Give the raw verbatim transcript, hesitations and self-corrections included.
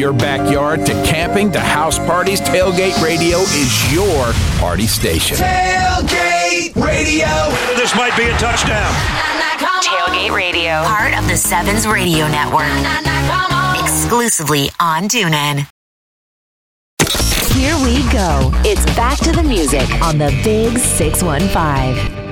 your backyard to camping to house parties, Tailgate Radio is your party station. Tailgate Radio. This might be a touchdown. Tailgate Radio, part of the Sevens Radio Network. Exclusively on TuneIn. Here we go. It's back to the music on the Big six one five.